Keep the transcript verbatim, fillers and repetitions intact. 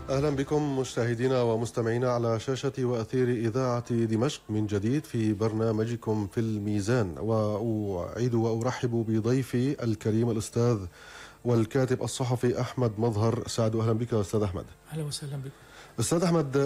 أهلا بكم مشاهدينا ومستمعينا على شاشة وأثير إذاعة دمشق من جديد في برنامجكم في الميزان، وأعيد وأرحب بضيفي الكريم الأستاذ والكاتب الصحفي أحمد مظهر سعد. أهلا بك أستاذ أحمد. أهلا وسهلا بكم أستاذ أحمد،